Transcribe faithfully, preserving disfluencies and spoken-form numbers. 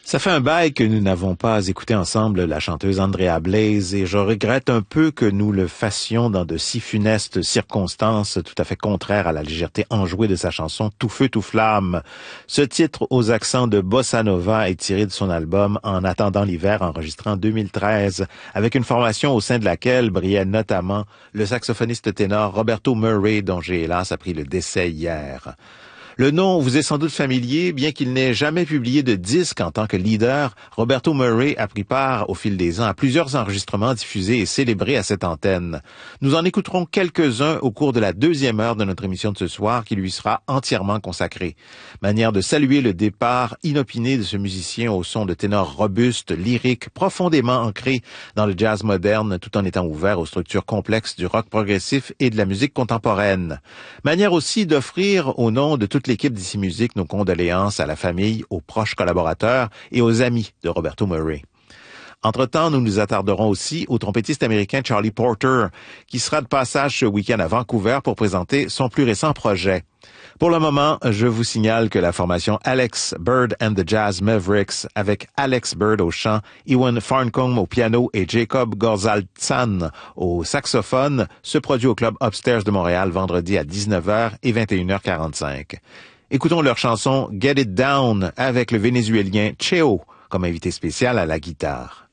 Ça fait un bail que nous n'avons pas écouté ensemble la chanteuse Andrea Blaze et je regrette un peu que nous le fassions dans de si funestes circonstances tout à fait contraires à la légèreté enjouée de sa chanson Tout feu, tout flamme. Ce titre aux accents de bossa nova est tiré de son album En attendant l'hiver, enregistré en deux mille treize, avec une formation au sein de laquelle brillait notamment le saxophoniste ténor Roberto Murray, dont j'ai hélas appris le décès hier. Le nom vous est sans doute familier, bien qu'il n'ait jamais publié de disque en tant que leader. Roberto Murray a pris part au fil des ans à plusieurs enregistrements diffusés et célébrés à cette antenne. Nous en écouterons quelques-uns au cours de la deuxième heure de notre émission de ce soir qui lui sera entièrement consacrée. Manière de saluer le départ inopiné de ce musicien au son de ténor robuste, lyrique, profondément ancré dans le jazz moderne tout en étant ouvert aux structures complexes du rock progressif et de la musique contemporaine. Manière aussi d'offrir au nom de toute l'équipe d'Ici Musique nos condoléances à la famille, aux proches collaborateurs et aux amis de Roberto Murray. Entre-temps, nous nous attarderons aussi au trompettiste américain Charlie Porter, qui sera de passage ce week-end à Vancouver pour présenter son plus récent projet. Pour le moment, je vous signale que la formation Alex Bird and the Jazz Mavericks, avec Alex Bird au chant, Ewan Farncombe au piano et Jacob Gorzaltsan au saxophone, se produit au Club Upstairs de Montréal vendredi à dix-neuf heures et vingt et une heures quarante-cinq. Écoutons leur chanson Get It Down avec le Vénézuélien Cheo comme invité spécial à la guitare.